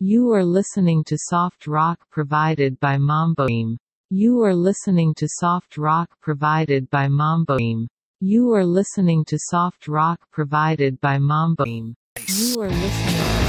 You are listening to soft rock provided by Mamboim. You are listening to soft rock provided by Mamboim. You are listening to soft rock provided by Mamboim. You are listening